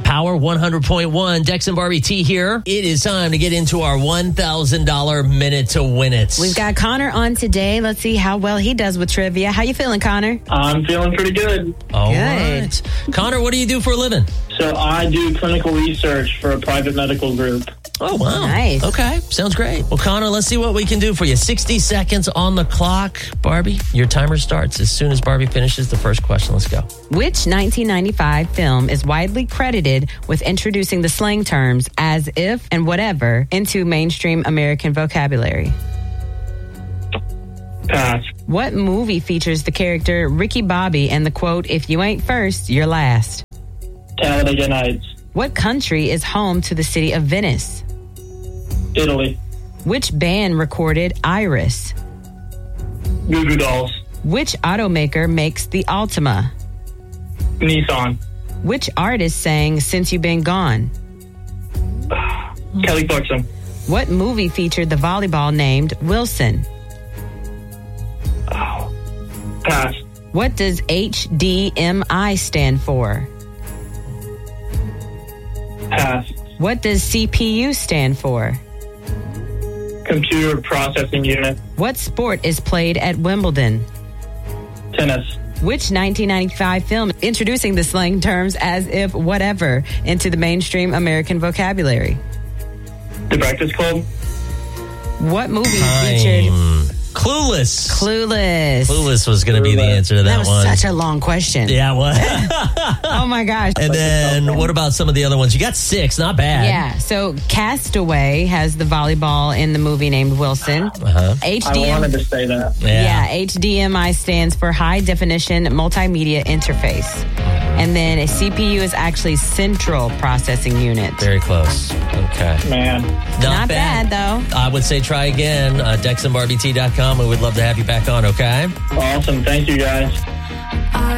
Power 100.1. Dex and Barbie T here. It is time to get into our $1,000 minute to win it. We've got Connor on today. Let's see how well he does with trivia. How you feeling, Connor? I'm feeling pretty good. All right. Connor, what do you do for a living? So I do clinical research for a private medical group. Oh, wow. Nice. Okay, sounds great. Well, Connor, let's see what we can do for you. 60 seconds on the clock. Barbie, your timer starts as soon as Barbie finishes the first question. Let's go. Which 1995 film is widely credited with introducing the slang terms as if and whatever into mainstream American vocabulary? Pass. What movie features the character Ricky Bobby and the quote, "If you ain't first, you're last"? Talladega Nights. What country is home to the city of Venice? Italy. Which band recorded Iris? Goo Goo Dolls. Which automaker makes the Altima? Nissan. Which artist sang Since You've Been Gone? Kelly Clarkson. What movie featured the volleyball named Wilson? Pass. What does HDMI stand for? Pass. What does CPU stand for? Computer processing unit. What sport is played at Wimbledon? Tennis. Which 1995 film introducing the slang terms as if whatever into the mainstream American vocabulary? The Breakfast Club. What movie featured Clueless. Clueless Was going to be the answer to that, That was one. such a long question. Yeah, what? Oh my gosh. And then what about some of the other ones? You got 6, not bad. Yeah, so Castaway has the volleyball in the movie named Wilson. Uh-huh. I wanted to say that. Yeah, HDMI stands for High Definition Multimedia Interface. And then a CPU is actually Central Processing Unit. Very close. Okay. Man. Not bad, though. I would say try again. DexandBarbieT.com. We would love to have you back on, okay? Awesome. Thank you, guys.